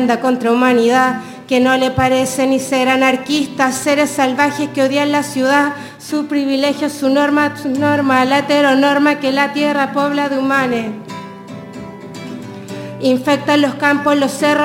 horrenda contra humanidad, que no le parece ni ser anarquistas, seres salvajes que odian la ciudad, su privilegio, su norma, la heteronorma que la tierra pobla de humanes. Infectan los campos, los cerros,